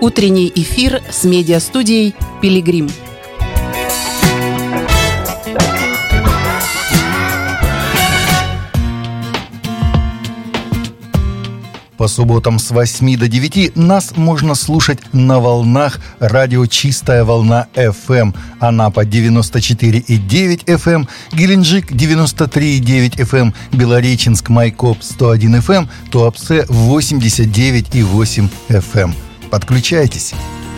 Утренний эфир с медиастудией «Пилигрим». По субботам с 8 до 9 нас можно слушать на волнах радио «Чистая волна FM». Анапа 94,9 FM, Геленджик 93,9 FM, Белореченск Майкоп 101 FM, Туапсе 89,8 FM. Подключайтесь.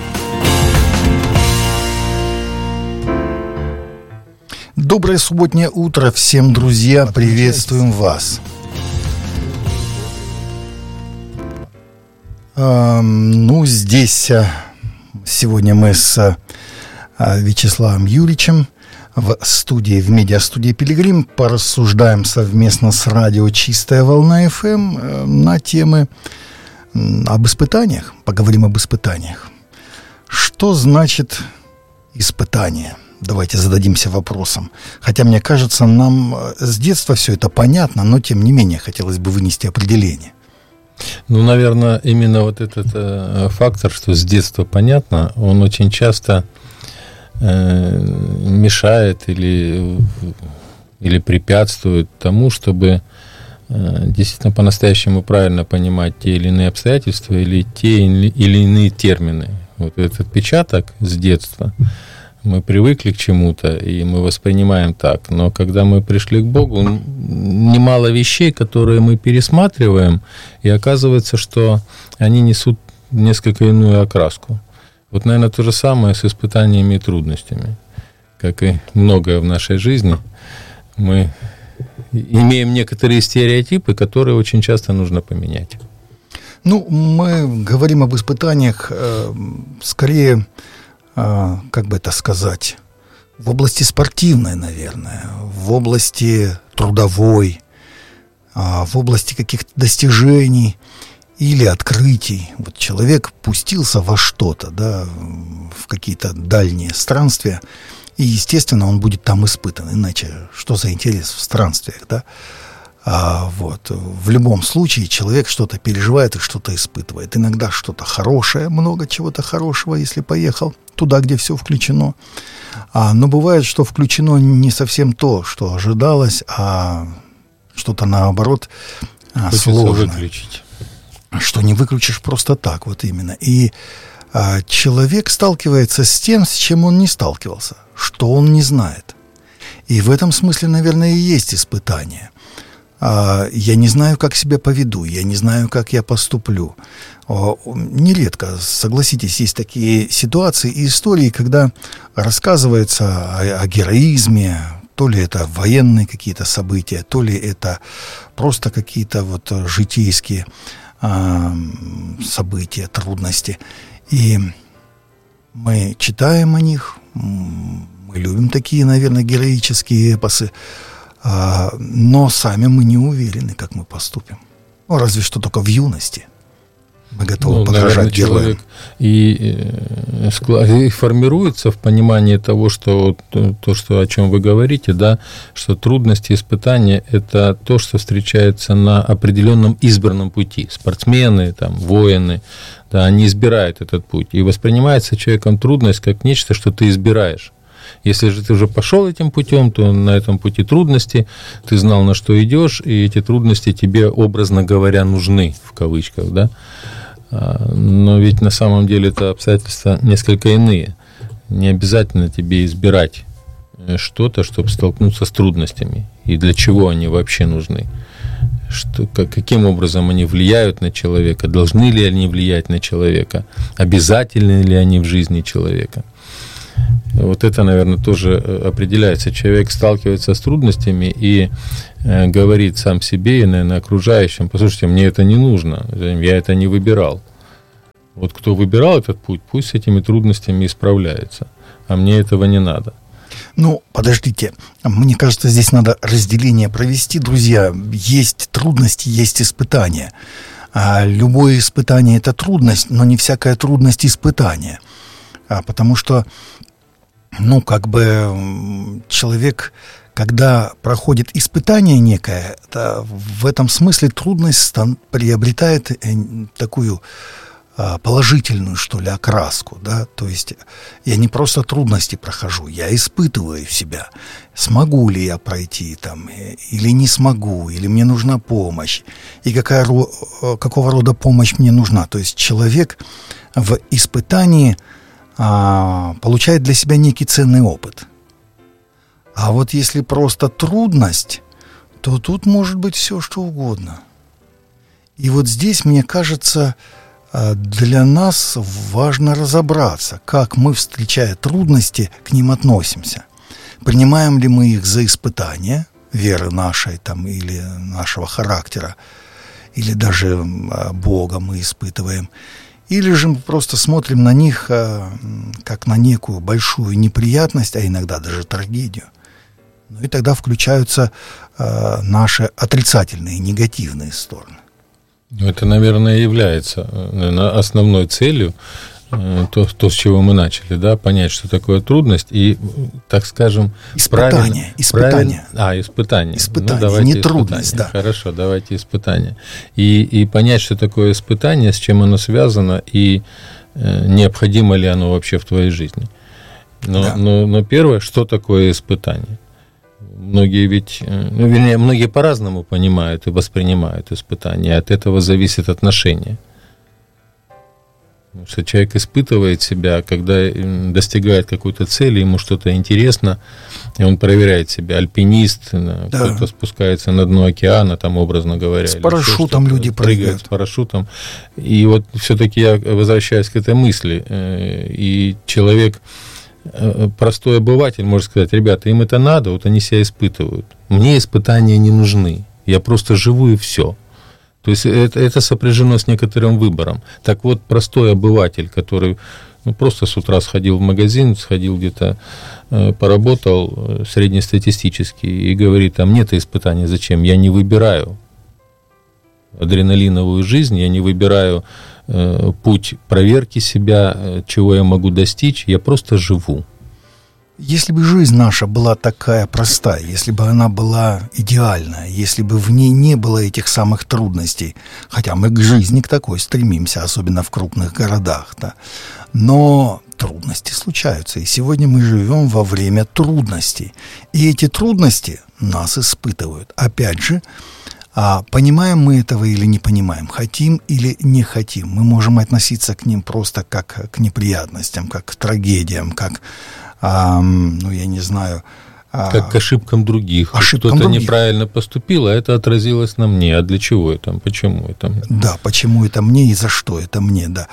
Доброе субботнее утро всем, друзья. Приветствуем вас. Здесь сегодня мы с Вячеславом Юрьевичем в медиастудии «Пилигрим» порассуждаем совместно с радио «Чистая волна FM» на темы об испытаниях. Поговорим об испытаниях. Что значит испытание? Давайте зададимся вопросом. Хотя, мне кажется, нам с детства все это понятно, но тем не менее хотелось бы вынести определение. Наверное, именно вот этот фактор, что с детства понятно, он очень часто мешает или препятствует тому, чтобы действительно по-настоящему правильно понимать те или иные обстоятельства или те или иные термины. Вот этот отпечаток с детства, мы привыкли к чему-то, и мы воспринимаем так. Но когда мы пришли к Богу, немало вещей, которые мы пересматриваем, и оказывается, что они несут несколько иную окраску. Вот, наверное, то же самое с испытаниями и трудностями. Как и многое в нашей жизни, мы имеем некоторые стереотипы, которые очень часто нужно поменять. Мы говорим об испытаниях скорее... как бы это сказать, в области спортивной, наверное, в области трудовой, в области каких-то достижений или открытий. Вот человек пустился во что-то, да, в какие-то дальние странствия, и, естественно, он будет там испытан. Иначе что за интерес в странствиях, да? В любом случае человек что-то переживает и что-то испытывает. Иногда что-то хорошее, много чего-то хорошего, если поехал туда, где все включено. Но бывает, что включено не совсем то, что ожидалось, а что-то наоборот сложное. Выключить. Что не выключишь просто так, вот именно. И человек сталкивается с тем, с чем он не сталкивался, что он не знает. И в этом смысле, наверное, и есть испытание. Я не знаю, как себя поведу, я не знаю, как я поступлю. Нередко, согласитесь, есть такие ситуации и истории, когда рассказывается о героизме, то ли это военные какие-то события, то ли это просто какие-то вот житейские события, трудности. И мы читаем о них, мы любим такие, наверное, героические эпосы, но сами мы не уверены, как мы поступим. Разве что только в юности мы готовы подражать героям. Человек и формируется в понимании того, что о чем вы говорите, да, что трудности, испытания – это то, что встречается на определенном избранном пути. Спортсмены, воины, да, они избирают этот путь. И воспринимается человеком трудность как нечто, что ты избираешь. Если же ты уже пошел этим путем, то на этом пути трудности, ты знал, на что идешь, и эти трудности тебе, образно говоря, нужны, в кавычках, да. Но ведь на самом деле это обстоятельства несколько иные. Не обязательно тебе избирать что-то, чтобы столкнуться с трудностями. И для чего они вообще нужны? Каким образом они влияют на человека? Должны ли они влиять на человека? Обязательны ли они в жизни человека? Вот это, наверное, тоже определяется. Человек сталкивается с трудностями и говорит сам себе и, наверное, окружающим: послушайте, мне это не нужно, я это не выбирал. Вот кто выбирал этот путь, пусть с этими трудностями исправляется, а мне этого не надо. Подождите, мне кажется, здесь надо разделение провести, друзья. Есть трудности, есть испытания. Любое испытание – это трудность, но не всякая трудность – испытание. Потому что, человек, когда проходит испытание некое, в этом смысле трудность приобретает такую положительную, что ли, окраску, да, то есть я не просто трудности прохожу, я испытываю себя, смогу ли я пройти там, или не смогу, или мне нужна помощь, и какого рода помощь мне нужна. То есть человек в испытании получает для себя некий ценный опыт. А вот если просто трудность, то тут может быть все, что угодно. И вот здесь, мне кажется, для нас важно разобраться, как мы, встречая трудности, к ним относимся. Принимаем ли мы их за испытания веры нашей там, или нашего характера, или даже Бога мы испытываем, или же мы просто смотрим на них как на некую большую неприятность, а иногда даже трагедию. Ну и тогда включаются наши отрицательные, негативные стороны. Это, наверное, является основной целью, то, с чего мы начали, да, понять, что такое трудность, и, так скажем, испытание. Испытание. Испытание, Ну, давайте не испытание. Трудность, да. Хорошо, давайте испытание. И понять, что такое испытание, с чем оно связано, и необходимо ли оно вообще в твоей жизни. Но первое, что такое испытание? Многие ведь, многие по-разному понимают и воспринимают испытания, от этого зависит отношение. Потому что человек испытывает себя, когда достигает какой-то цели, ему что-то интересно, и он проверяет себя. Альпинист, кто-то спускается на дно океана, там, образно говоря. С парашютом люди прыгают. С парашютом. И вот все-таки я возвращаюсь к этой мысли. И человек, простой обыватель, может сказать: ребята, им это надо, вот они себя испытывают. Мне испытания не нужны. Я просто живу и все. То есть это сопряжено с некоторым выбором. Так вот, простой обыватель, который просто с утра сходил в магазин, сходил где-то, поработал среднестатистически и говорит: а мне-то испытания зачем? Я не выбираю адреналиновую жизнь, я не выбираю путь проверки себя, чего я могу достичь, я просто живу. Если бы жизнь наша была такая простая, если бы она была идеальная, если бы в ней не было этих самых трудностей, хотя мы к жизни к такой стремимся, особенно в крупных городах, да, но трудности случаются, и сегодня мы живем во время трудностей, и эти трудности нас испытывают. Опять же, понимаем мы этого или не понимаем, хотим или не хотим, мы можем относиться к ним просто как к неприятностям, как к трагедиям, как я не знаю... Как к ошибкам других. Кто-то неправильно поступил, а это отразилось на мне. А для чего это? Почему это мне? Да, почему это мне и за что это мне, да.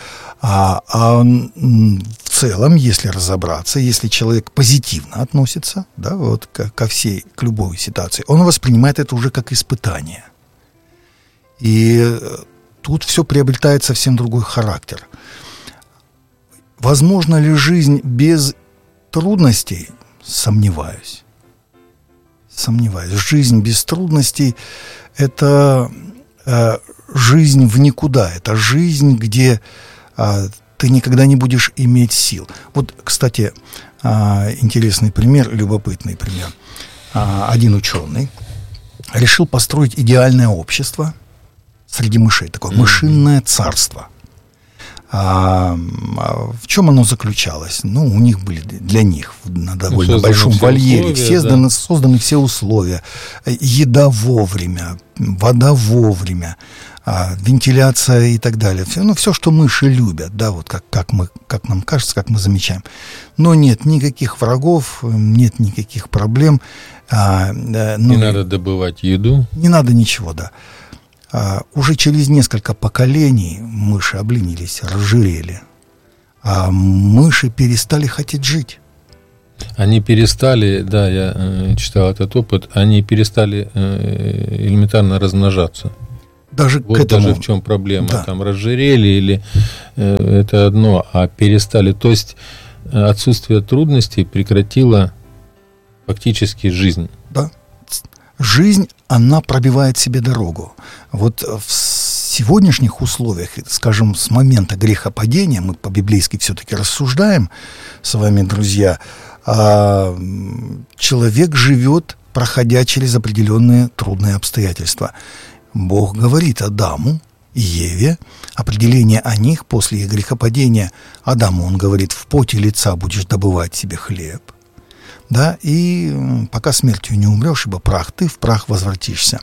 В целом, если разобраться, если человек позитивно относится, да, вот к любой ситуации, он воспринимает это уже как испытание. И тут все приобретает совсем другой характер. Возможно ли жизнь без трудностей? Сомневаюсь. Жизнь без трудностей – это жизнь в никуда. Это жизнь, где ты никогда не будешь иметь сил. Вот, кстати, интересный пример, любопытный пример. Один ученый решил построить идеальное общество среди мышей, такое мышиное царство. В чем оно заключалось? У них были для них на довольно большом вольере созданы все условия. Еда вовремя, вода вовремя, вентиляция и так далее. Все, что мыши любят, да, вот как нам кажется, как мы замечаем. Но нет никаких врагов, нет никаких проблем. Не надо добывать еду. Не надо ничего, да. Уже через несколько поколений мыши обленились, разжирели, а мыши перестали хотеть жить. Они перестали, да, я читал этот опыт, они перестали элементарно размножаться. Даже даже в чем проблема, да. Там разжирели или это одно, а перестали. То есть отсутствие трудностей прекратило фактически жизнь. Да. Жизнь, она пробивает себе дорогу. Вот в сегодняшних условиях, скажем, с момента грехопадения, мы по-библейски все-таки рассуждаем с вами, друзья, человек живет, проходя через определенные трудные обстоятельства. Бог говорит Адаму, и Еве, определение о них после грехопадения. Адаму он говорит: в поте лица будешь добывать себе хлеб. Да, и пока смертью не умрешь, ибо прах ты, в прах возвратишься.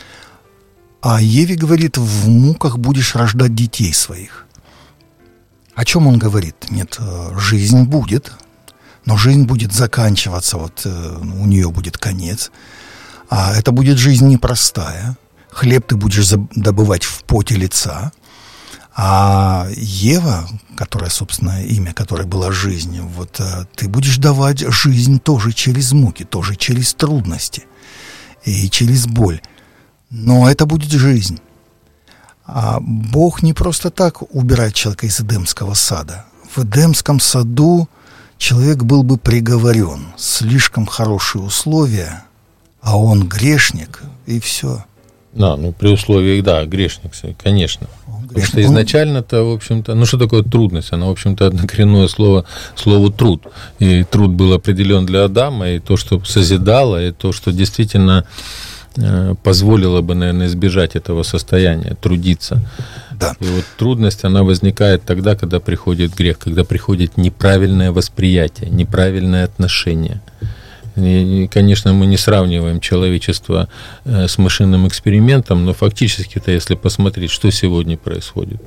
А Еве говорит: в муках будешь рождать детей своих. О чем он говорит? Нет, жизнь будет, но жизнь будет заканчиваться, вот у нее будет конец. А это будет жизнь непростая. Хлеб ты будешь добывать в поте лица. А Ева, которая, собственно, имя которой была жизнь, вот ты будешь давать жизнь тоже через муки, тоже через трудности и через боль. Но это будет жизнь. А Бог не просто так убирает человека из Эдемского сада. В Эдемском саду человек был бы приговорен. Слишком хорошие условия, а он грешник, и все. Да, ну при условии, да, грешник, конечно. Потому что изначально-то, в общем-то, ну что такое трудность? Она, в общем-то, однокоренное слову труд. И труд был определен для Адама, и то, что созидало, и то, что действительно позволило бы, наверное, избежать этого состояния, трудиться. Да. И вот трудность, она возникает тогда, когда приходит грех, когда приходит неправильное восприятие, неправильное отношение. И, конечно, мы не сравниваем человечество с мышиным экспериментом, но фактически-то, если посмотреть, что сегодня происходит,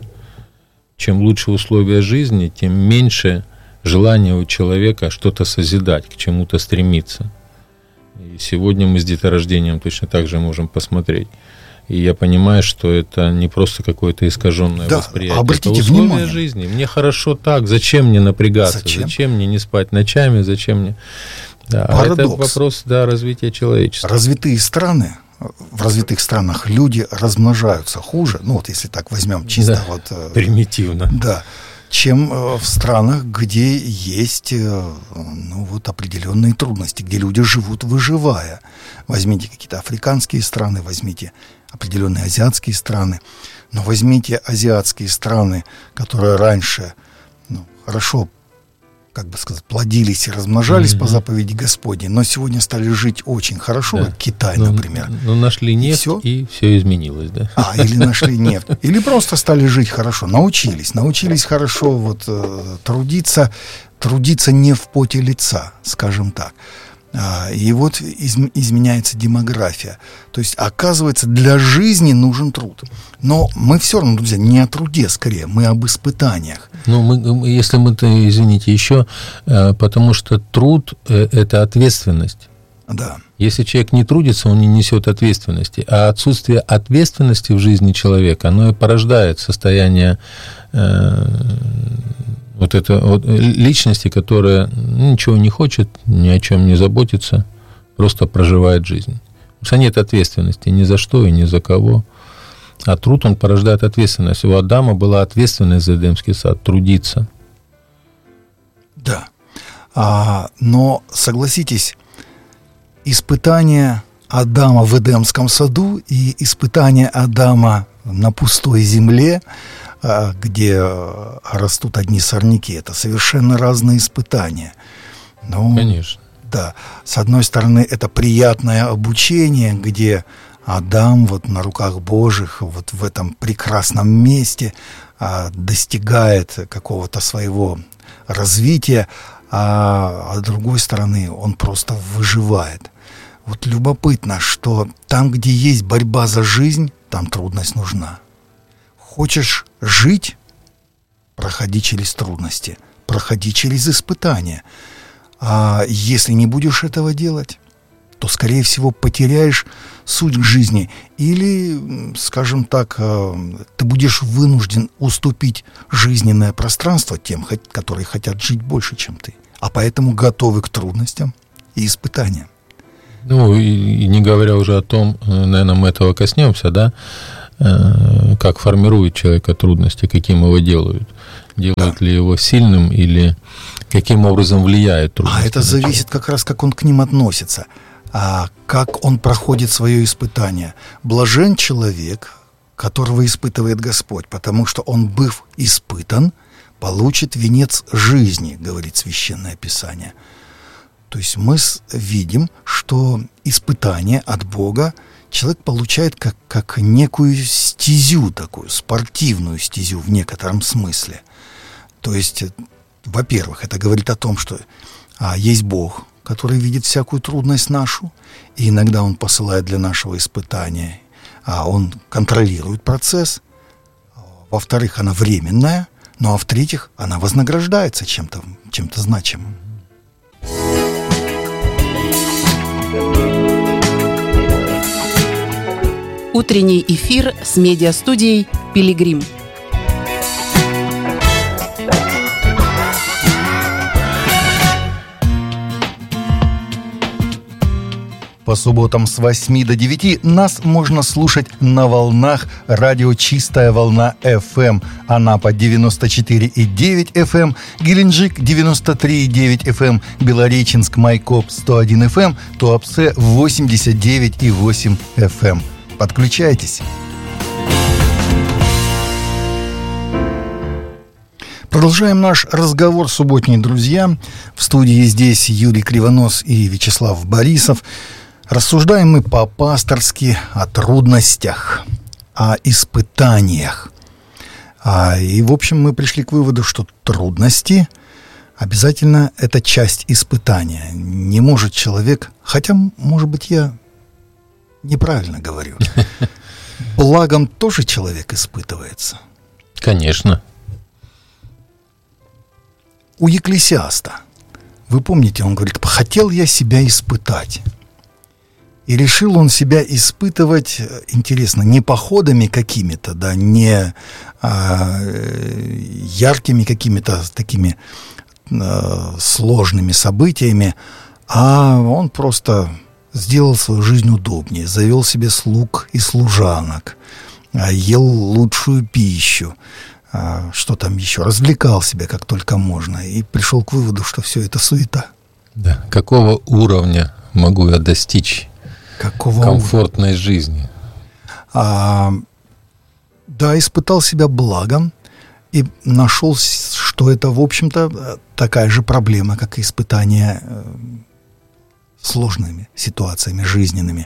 чем лучше условия жизни, тем меньше желания у человека что-то созидать, к чему-то стремиться. И сегодня мы с деторождением точно так же можем посмотреть. И я понимаю, что это не просто какое-то искаженное восприятие. Обратите это условия внимание. жизни. Мне хорошо так, зачем мне напрягаться, зачем мне не спать ночами, зачем мне... Да, это вопрос, да, развития человечества. Развитые страны, в развитых странах люди размножаются хуже, ну вот если так возьмем чисто да, вот... примитивно. Да, чем в странах, где есть ну, вот определенные трудности, где люди живут, выживая. Возьмите какие-то африканские страны, возьмите определенные азиатские страны, но возьмите азиатские страны, которые раньше хорошо, как бы сказать, плодились и размножались по заповеди Господней, но сегодня стали жить очень хорошо, как Китай, например. Ну, нашли нефть, и все изменилось, да? Или нашли нефть, или просто стали жить хорошо, научились хорошо вот, трудиться не в поте лица, скажем так. И вот изменяется демография. То есть, оказывается, для жизни нужен труд. Но мы все равно, друзья, не о труде, скорее, мы об испытаниях. Ну, если мы, извините, еще, потому что труд – это ответственность. Да. Если человек не трудится, он не несет ответственности. А отсутствие ответственности в жизни человека, оно и порождает состояние вот личности, которая ничего не хочет, ни о чем не заботится, просто проживает жизнь. Потому что нет ответственности ни за что и ни за кого. А труд, он порождает ответственность. У Адама была ответственность за Эдемский сад, трудиться. Да. Но, согласитесь, испытание Адама в Эдемском саду и испытание Адама на пустой земле, где растут одни сорняки, это совершенно разные испытания. Ну, конечно. Да. С одной стороны, это приятное обучение, где Адам вот на руках Божьих, вот в этом прекрасном месте достигает какого-то своего развития, а с другой стороны, он просто выживает. Вот любопытно, что там, где есть борьба за жизнь, там трудность нужна. Хочешь жить? Проходи через трудности, проходи через испытания. А если не будешь этого делать, то, скорее всего, потеряешь суть к жизни. Или, скажем так, ты будешь вынужден уступить жизненное пространство тем, которые хотят жить больше, чем ты. А поэтому готовы к трудностям и испытаниям. Ну, и не говоря уже о том, наверное, мы этого коснемся, да, как формирует человека трудности, каким его делают. Делают ли его сильным или каким образом влияет трудности? А это зависит как раз, как он к ним относится, как он проходит свое испытание. Блажен человек, которого испытывает Господь, потому что он, быв испытан, получит венец жизни, говорит Священное Писание. То есть мы видим, что испытание от Бога человек получает как некую стезю такую, спортивную стезю в некотором смысле. То есть, во-первых, это говорит о том, что есть Бог, который видит всякую трудность нашу, и иногда Он посылает для нашего испытания, Он контролирует процесс. Во-вторых, она временная, ну а в-третьих, она вознаграждается чем-то значимым. Утренний эфир с медиастудией «Пилигрим». По субботам с 8 до 9 нас можно слушать на волнах радио «Чистая волна FM». Анапа 94,9 FM, Геленджик 93,9 FM, Белореченск, Майкоп 101 FM, Туапсе 89,8 FM. Подключайтесь. Продолжаем наш разговор субботний, друзья. В студии здесь Юрий Кривонос и Вячеслав Борисов. Рассуждаем мы по-пасторски о трудностях, о испытаниях. И, в общем, мы пришли к выводу, что трудности обязательно это часть испытания. Не может человек, хотя, может быть, я неправильно говорю, благом тоже человек испытывается. Конечно. У Екклесиаста, вы помните, он говорит: «Хотел я себя испытать». И решил он себя испытывать, интересно, не походами какими-то, да, не яркими какими-то такими сложными событиями, а он просто сделал свою жизнь удобнее, завел себе слуг и служанок, ел лучшую пищу, что там еще, развлекал себя как только можно, и пришел к выводу, что все это суета. Да. Какого уровня могу я достичь комфортной жизни? Да, испытал себя благом и нашел, что это, в общем-то, такая же проблема, как и испытание сложными ситуациями жизненными.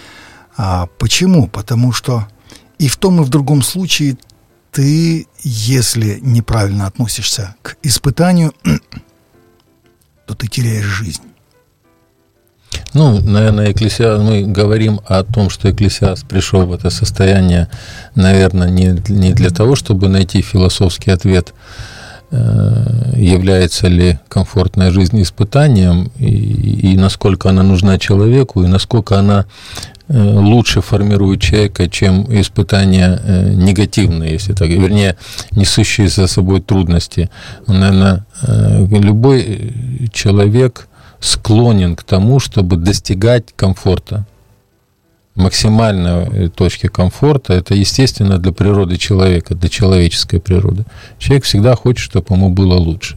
Почему? Потому что и в том, и в другом случае ты, если неправильно относишься к испытанию, то ты теряешь жизнь. Ну, наверное, мы говорим о том, что Екклесиаст пришел в это состояние, наверное, не для того, чтобы найти философский ответ, является ли комфортная жизнь испытанием, и насколько она нужна человеку, и насколько она лучше формирует человека, чем испытания негативные, если так, вернее, несущие за собой трудности. Наверное, любой человек склонен к тому, чтобы достигать комфорта. Максимальной точки комфорта — это естественно для природы человека, для человеческой природы. Человек всегда хочет, чтобы ему было лучше.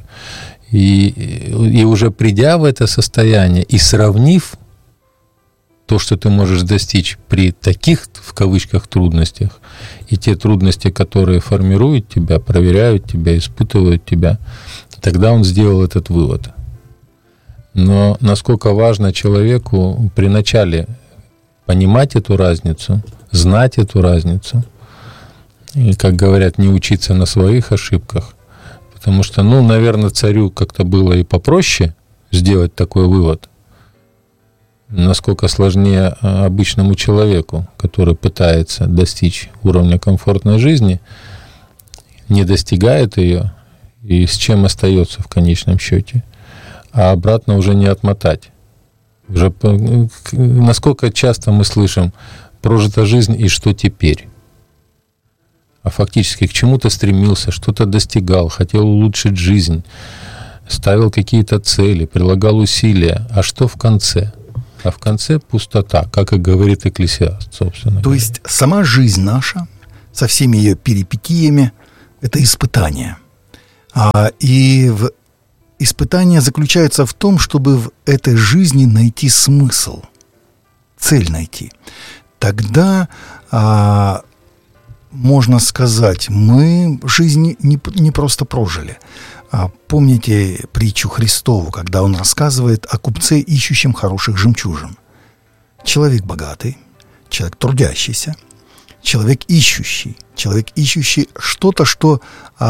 И уже придя в это состояние и сравнив то, что ты можешь достичь при таких, в кавычках, трудностях, и те трудности, которые формируют тебя, проверяют тебя, испытывают тебя, тогда он сделал этот вывод. Но насколько важно человеку при начале понимать эту разницу, знать эту разницу, и, как говорят, не учиться на своих ошибках, потому что, наверное, царю как-то было и попроще сделать такой вывод, насколько сложнее обычному человеку, который пытается достичь уровня комфортной жизни, не достигает ее, и с чем остается в конечном счете, а обратно уже не отмотать. Уже насколько часто мы слышим: прожита жизнь, и что теперь? А фактически к чему-то стремился, что-то достигал, хотел улучшить жизнь, ставил какие-то цели, прилагал усилия. А что в конце? А в конце пустота, как и говорит Екклесиаст, собственно. То есть сама жизнь наша, со всеми ее перипетиями, это испытание. И испытание заключается в том, чтобы в этой жизни найти смысл, цель найти. Тогда, можно сказать, мы жизнь не просто прожили. Помните притчу Христову, когда он рассказывает о купце, ищущем хороших жемчужин? Человек богатый, человек трудящийся, человек ищущий что-то, что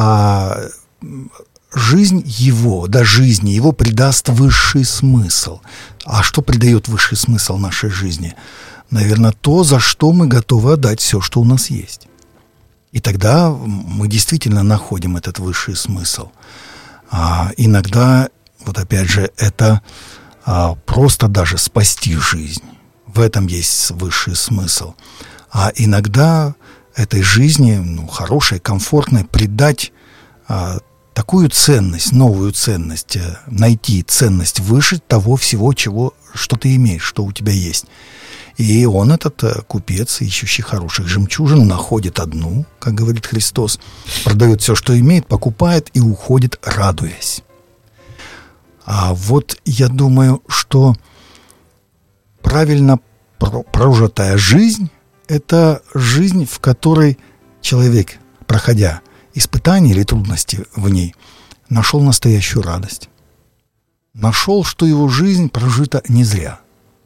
жизни его придаст высший смысл. А что придает высший смысл нашей жизни? Наверное, то, за что мы готовы отдать все, что у нас есть. И тогда мы действительно находим этот высший смысл. Иногда, вот опять же, это просто даже спасти жизнь. В этом есть высший смысл. А иногда этой жизни, хорошей, комфортной, придать такую ценность, новую ценность, найти ценность выше того всего, что ты имеешь, что у тебя есть. И он, этот купец, ищущий хороших жемчужин, находит одну, как говорит Христос, продает все, что имеет, покупает и уходит, радуясь. А вот я думаю, что правильно прожитая жизнь – это жизнь, в которой человек, проходя испытания или трудности в ней, нашел настоящую радость. Нашел, что его жизнь прожита не зря.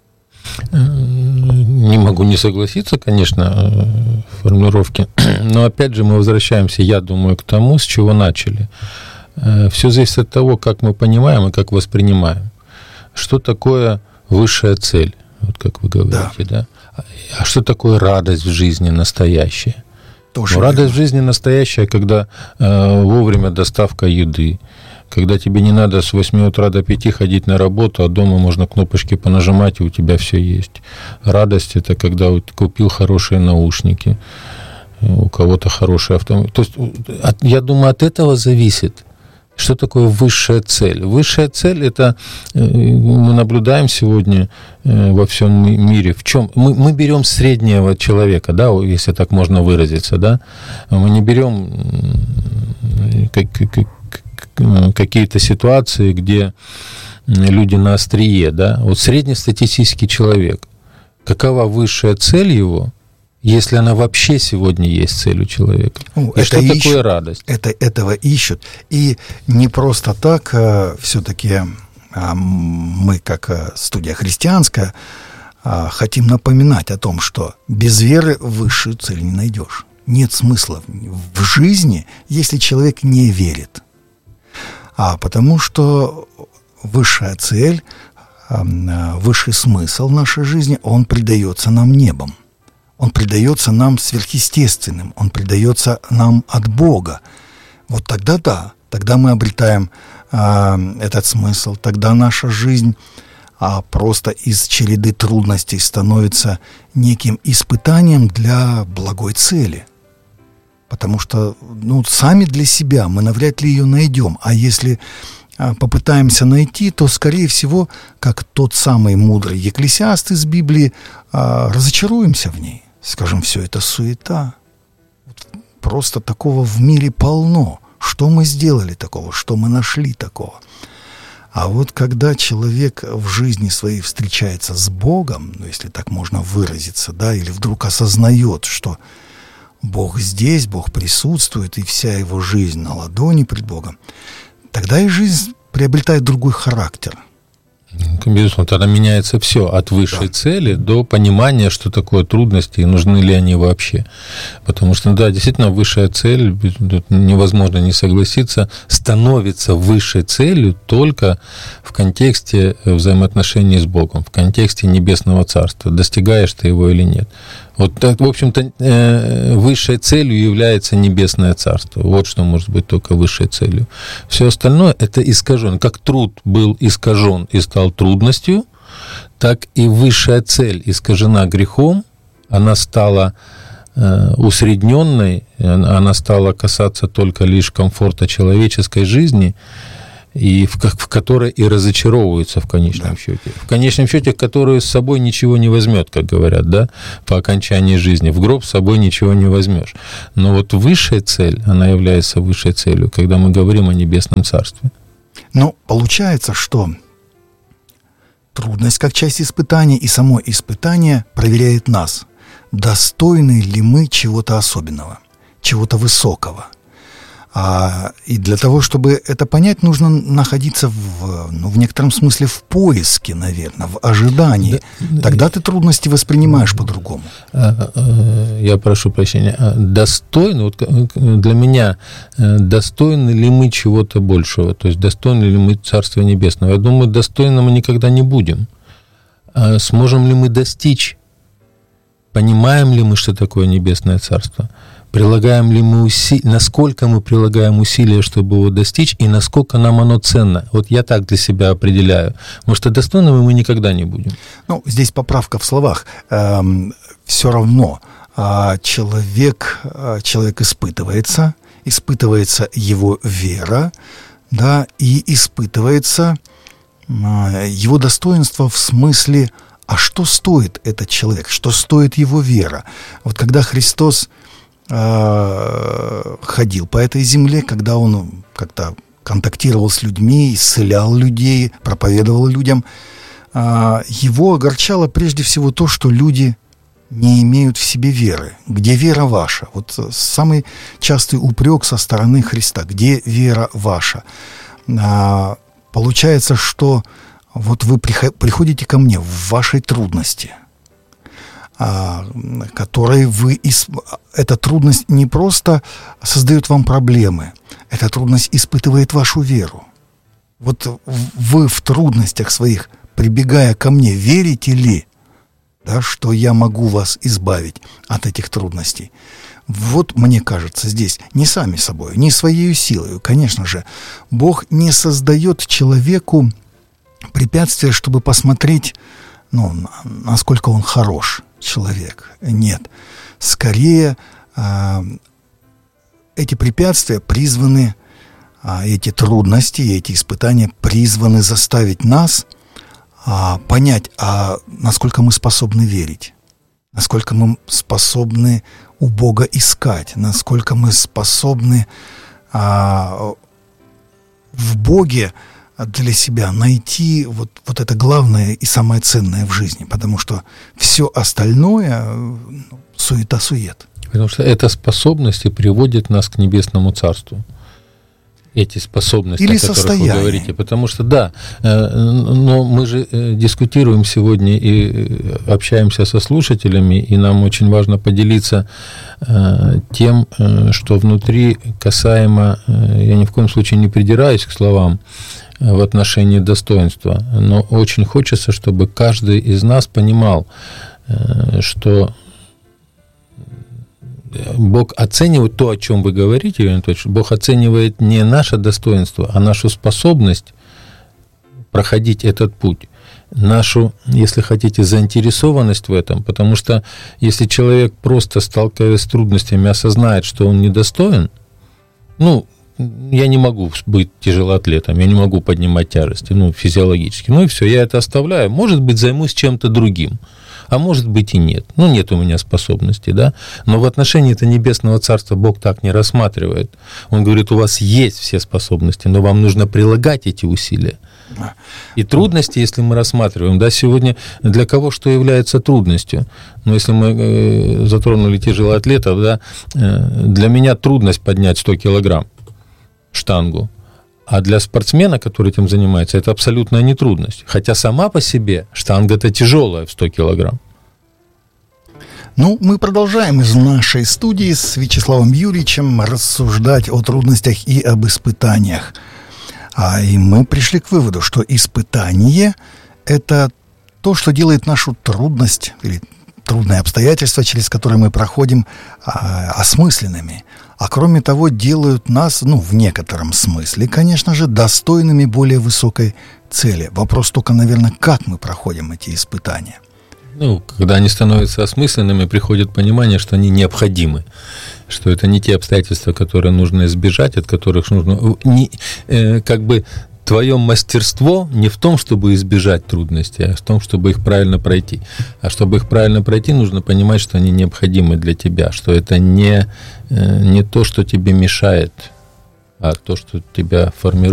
Не могу не согласиться, конечно, в формулировке. Но опять же мы возвращаемся, я думаю, к тому, с чего начали. Все зависит от того, как мы понимаем и как воспринимаем. Что такое высшая цель, вот как вы говорите, да? А что такое радость в жизни настоящая? Радость в жизни настоящая, когда вовремя доставка еды, когда тебе не надо с 8 утра до 5 ходить на работу, а дома можно кнопочки понажимать, и у тебя все есть. Радость – это когда ты купил хорошие наушники, у кого-то хороший автомобиль. То есть, я думаю, от этого зависит, что такое высшая цель. Высшая цель – это мы наблюдаем сегодня во всем мире. В чем? Мы берем среднего человека, да, если так можно выразиться, да. Мы не берем какие-то ситуации, где люди на острие, да. Вот среднестатистический человек. Какова высшая цель его? Если она вообще сегодня есть цель у человека. И что такое радость? Этого ищут. И не просто так все-таки мы, как студия христианская, хотим напоминать о том, что без веры высшую цель не найдешь. Нет смысла в жизни, если человек не верит. Потому что высшая цель, высший смысл нашей жизни, он придается нам небом. Он придается нам сверхъестественным, он придается нам от Бога. Вот тогда да, тогда мы обретаем этот смысл, тогда наша жизнь просто из череды трудностей становится неким испытанием для благой цели. Потому что сами для себя мы навряд ли ее найдем, а если попытаемся найти, то, скорее всего, как тот самый мудрый Екклесиаст из Библии, разочаруемся в ней. Скажем, все это суета. Просто такого в мире полно. Что мы сделали такого? Что мы нашли такого? А вот когда человек в жизни своей встречается с Богом, если так можно выразиться, да, или вдруг осознает, что Бог здесь, Бог присутствует, и вся его жизнь на ладони пред Богом, тогда и жизнь приобретает другой характер. Безусловно, тогда меняется все от высшей цели до понимания, что такое трудности и нужны ли они вообще. Потому что, да, действительно, высшая цель, невозможно не согласиться, становится высшей целью только в контексте взаимоотношений с Богом, в контексте Небесного Царства. Достигаешь ты его или нет. Вот, в общем-то, высшей целью является Небесное Царство. Вот что может быть только высшей целью. Все остальное – это искажен. Как труд был искажен и стал трудностью, так и высшая цель искажена грехом, она стала усредненной, она стала касаться только лишь комфорта человеческой жизни, и в которой и разочаровываются в конечном счете. В конечном счете, которую с собой ничего не возьмет, как говорят, да, по окончании жизни. В гроб с собой ничего не возьмешь. Но вот высшая цель, она является высшей целью, когда мы говорим о Небесном Царстве. Получается, что трудность как часть испытания и само испытание проверяет нас, достойны ли мы чего-то особенного, чего-то высокого. И для того, чтобы это понять, нужно находиться в некотором смысле в поиске, наверное, в ожидании. Тогда ты трудности воспринимаешь по-другому. Я прошу прощения. Достойно, вот для меня, достойны ли мы чего-то большего? То есть достойны ли мы Царства Небесного? Я думаю, достойны мы никогда не будем. Сможем ли мы достичь? Понимаем ли мы, что такое Небесное Царство? Прилагаем ли мы усилия, насколько мы прилагаем усилия, чтобы его достичь, и насколько нам оно ценно? Вот я так для себя определяю. Потому что достойными мы никогда не будем. Ну, здесь поправка в словах. Все равно человек испытывается его вера, да, и испытывается его достоинство в смысле, а что стоит этот человек, что стоит его вера? Вот когда Христос ходил по этой земле, когда он как-то контактировал с людьми, исцелял людей, проповедовал людям, его огорчало прежде всего то, что люди не имеют в себе веры. Где вера ваша? Вот самый частый упрек со стороны Христа. Где вера ваша? Получается, что вот вы приходите ко мне в вашей трудности, которой эта трудность не просто создает вам проблемы, эта трудность испытывает вашу веру. Вот вы в трудностях своих, прибегая ко мне, верите ли, да, что я могу вас избавить от этих трудностей? Вот, мне кажется, здесь не сами собой, не своей силой. Конечно же, Бог не создает человеку препятствия, чтобы посмотреть, насколько он хорош человек. Нет. Скорее, эти препятствия призваны, эти трудности, эти испытания призваны заставить нас понять, насколько мы способны верить, насколько мы способны у Бога искать, насколько мы способны в Боге для себя найти вот это главное и самое ценное в жизни, потому что все остальное суета-сует. Потому что эта способность и приводит нас к Небесному Царству. Эти способности, или о которых состояние. Вы говорите. Потому что, да, но мы же дискутируем сегодня и общаемся со слушателями, и нам очень важно поделиться тем, что внутри касаемо, я ни в коем случае не придираюсь к словам в отношении достоинства, но очень хочется, чтобы каждый из нас понимал, что Бог оценивает то, о чем вы говорите, Иван Анатольевич, Бог оценивает не наше достоинство, а нашу способность проходить этот путь, нашу, если хотите, заинтересованность в этом, потому что если человек просто, сталкиваясь с трудностями, осознает, что он недостоин, я не могу быть тяжелоатлетом, я не могу поднимать тяжести, физиологически, и все, я это оставляю, может быть, займусь чем-то другим. А может быть и нет. Нет у меня способностей, да. Но в отношении-то Небесного Царства Бог так не рассматривает. Он говорит, у вас есть все способности, но вам нужно прилагать эти усилия. И трудности, если мы рассматриваем, да, сегодня для кого что является трудностью? Если мы затронули тяжелоатлетов, да, для меня трудность поднять 100 килограмм штангу. А для спортсмена, который этим занимается, это абсолютная нетрудность. Хотя сама по себе штанга-то тяжелая в 100 килограмм. Мы продолжаем из нашей студии с Вячеславом Юрьевичем рассуждать о трудностях и об испытаниях. И мы пришли к выводу, что испытание – это то, что делает нашу трудность или трудные обстоятельства, через которые мы проходим, осмысленными. А кроме того, делают нас, в некотором смысле, конечно же, достойными более высокой цели. Вопрос только, наверное, как мы проходим эти испытания. Когда они становятся осмысленными, приходит понимание, что они необходимы, что это не те обстоятельства, которые нужно избежать, от которых нужно... Твое мастерство не в том, чтобы избежать трудностей, а в том, чтобы их правильно пройти. А чтобы их правильно пройти, нужно понимать, что они необходимы для тебя, что это не то, что тебе мешает, а то, что тебя формирует.